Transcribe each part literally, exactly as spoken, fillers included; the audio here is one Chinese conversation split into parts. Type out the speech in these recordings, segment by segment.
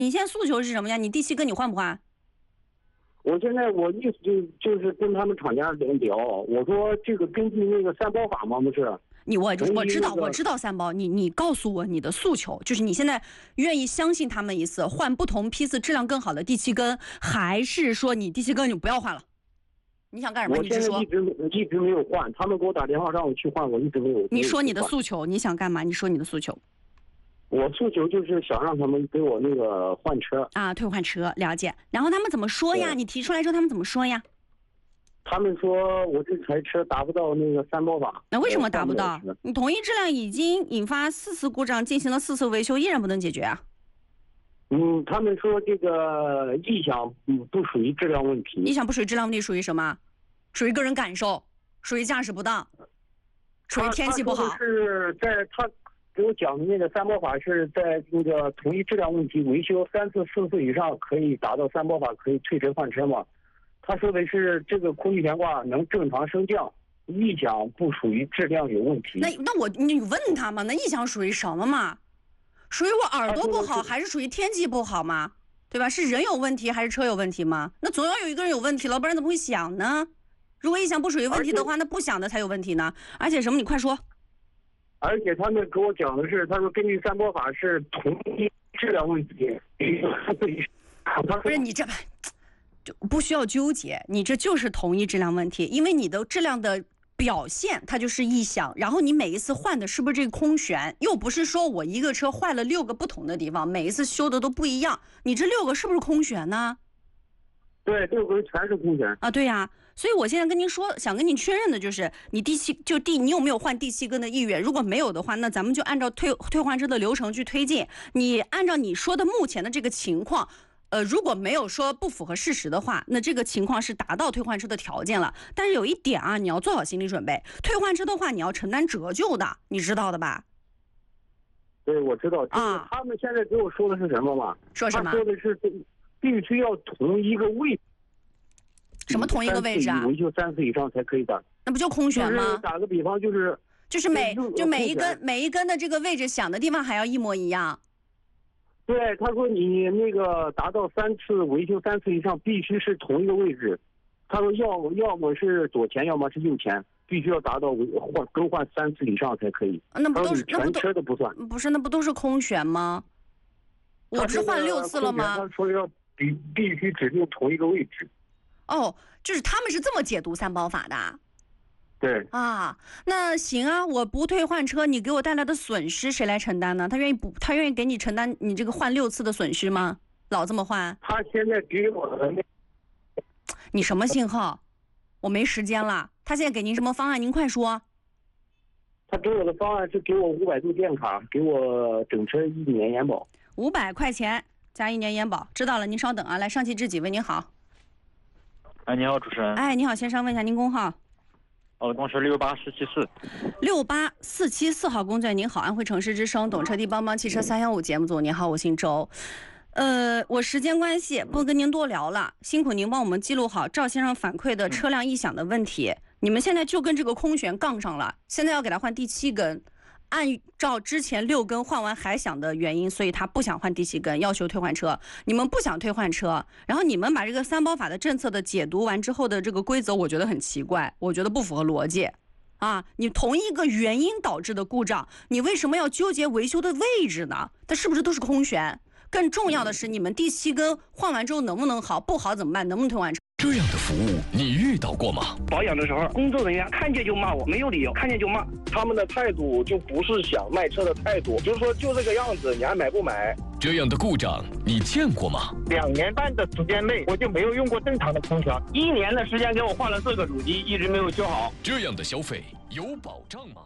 你现在诉求是什么呀？你第七根你换不换？ 我现在我意思就就是跟他们厂家聊，我说这个根据那个三包法嘛，不是？ 你我我知道、 那个、 我知道三包，你你告诉我你的诉求，就是你现在愿意相信他们一次，换不同批次质量更好的第七根，还是说你第七根你不要换了？你想干什么？ 我现在一直一直没有换，他们给我打电话让我去换，我一直没有。 你说你的诉求，你想干嘛？你说你的诉求。 我诉求就是想让他们给我那个换车啊，退换车，了解。然后他们怎么说呀？你提出来之后，他们怎么说呀？ 他们说我这台车达不到那个三包法。 那为什么达不到？你统一质量已经引发四次故障，进行了四次维修，依然不能解决啊？ 嗯，他们说这个异响嗯不属于质量问题。 异响不属于质量问题，属于什么？属于个人感受，属于驾驶不当，属于天气不好。 是在他。给我讲的那个三包法是在那个同一质量问题维修三次四次以上可以达到三包法可以退车换车嘛？他说的是这个空气悬挂能正常升降，异响不属于质量有问题。 那那我你问他嘛？那异响属于什么嘛？属于我耳朵不好，还是属于天气不好嘛？对吧？是人有问题还是车有问题吗？那总要有一个人有问题了，不然怎么会响呢？如果异响不属于问题的话，那不响的才有问题呢。而且什么？你快说。 而且他们给我讲的是，他说根据三包法是同一质量问题。 不是你这就不需要纠结，你这就是同一质量问题，因为你的质量的表现它就是异响，然后你每一次换的是不是这个空悬？又不是说我一个车坏了六个不同的地方，每一次修的都不一样，你这六个是不是空悬呢？ 对，六个全是空悬啊，对呀、啊。所以我现在跟您说，想跟您确认的就是你第七就第你有没有换第七根的意愿？如果没有的话，那咱们就按照退退换车的流程去推进。你按照你说的目前的这个情况，呃，如果没有说不符合事实的话，那这个情况是达到退换车的条件了。但是有一点啊，你要做好心理准备，退换车的话，你要承担折旧的，你知道的吧？ 对，我知道。啊，他们现在给我说的是什么嘛？ 说什么？ 他说的是必须要同一个位置。 什么同一个位置啊？ 维修三次以上才可以打。 那不就空悬吗？ 打个比方，就是就是每就每一根每一根的这个位置响的地方还要一模一样。 对，他说你那个达到三次维修三次以上，必须是同一个位置。他说要要么是左前，要么是右前，必须要达到换更换三次以上才可以。 那不都是那不全车都不算？ 不是，那不都是空悬吗？我不是换六次了吗？ 他说要必必须指定同一个位置。 哦，就是他们是这么解读三包法的。 对啊，那行啊，我不退换车，你给我带来的损失谁来承担呢？他愿意补，他愿意给你承担你这个换六次的损失吗？老这么换？ 他现在给我的那， 你什么信号？我没时间了。他现在给您什么方案？您快说。 他给我的方案是给我五百度电卡，给我整车一年延保。 五百块钱加一年延保，知道了，您稍等啊。来，上汽知己为您好。 哎，你好，主持人。 哎，你好，先生，问一下您工号。 我的工是六八四七四。 六八四七四号工作，您好，安徽城市之声懂车帝帮帮汽车三幺五节目组，您好，我姓周。呃，我时间关系不跟您多聊了，辛苦您帮我们记录好赵先生反馈的车辆异响的问题。嗯、你们现在就跟这个空悬杠上了，现在要给他换第七根。按照之前六根换完还响的原因，所以他不想换第七根，要求退换车。你们不想退换车，然后你们把这个三包法的政策的解读完之后的这个规则，我觉得很奇怪，我觉得不符合逻辑。啊，你同一个原因导致的故障，你为什么要纠结维修的位置呢？它是不是都是空悬？更重要的是，你们第七根换完之后能不能好？不好怎么办？能不能退换车？ 这样的服务你遇到过吗？ 保养的时候，工作人员看见就骂我，没有理由，看见就骂。 他们的态度就不是想卖车的态度，就是说就这个样子，你还买不买？ 这样的故障你见过吗？ 两年半的时间内，我就没有用过正常的空调。一年的时间给我换了四个主机，一直没有修好。 这样的消费有保障吗？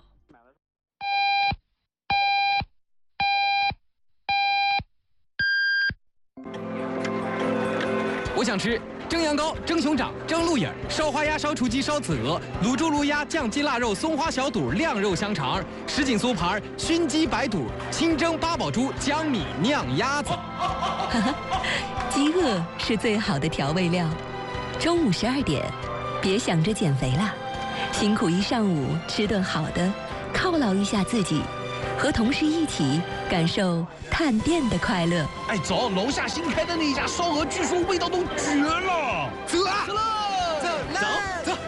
我想吃蒸羊羔、蒸熊掌、蒸鹿眼、烧花鸭、烧雏鸡、烧子鹅、卤猪、卤鸭、酱鸡、腊肉、松花小肚、晾肉香肠、什锦酥盘、熏鸡白肚、清蒸八宝猪、江米酿鸭子。 饥饿是最好的调味料。中午十二点，别想着减肥了，辛苦一上午，吃顿好的，犒劳一下自己。 和同事一起感受探店的快乐。 哎，走，楼下新开的那家烧鹅，据说味道都绝了。走啊，走喽，走，走走。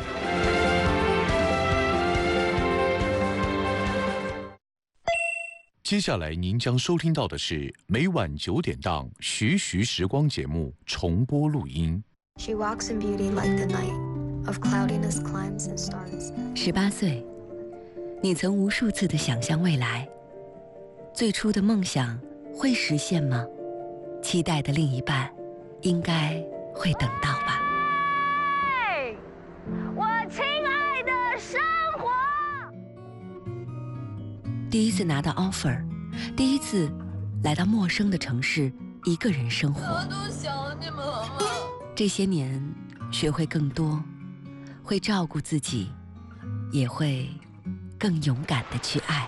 接下来您将收听到的是每晚九点档《徐徐时光》节目重播录音。 She walks in beauty like the night of cloudiness climbs and starts. 十八岁，你曾无数次的想象未来，最初的梦想会实现吗？期待的另一半，应该会等到吧。 我亲爱的生活。 第一次拿到 offer， 第一次来到陌生的城市，一个人生活。 我都想你们了。 这些年，学会更多，会照顾自己，也会更勇敢地去爱。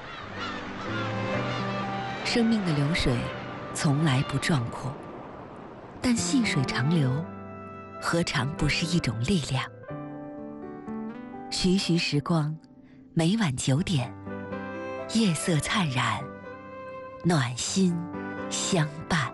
生命的流水从来不壮阔，但细水长流，何尝不是一种力量？徐徐时光，每晚九点，夜色灿然，暖心相伴。